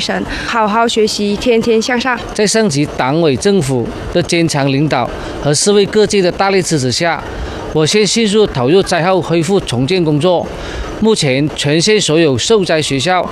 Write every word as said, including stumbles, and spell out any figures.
生，好好学习，天天向上。 在上级党委政府的坚强领导和社会各界的大力支持下，我县迅速投入灾后恢复重建工作。目前，全县所有受灾学校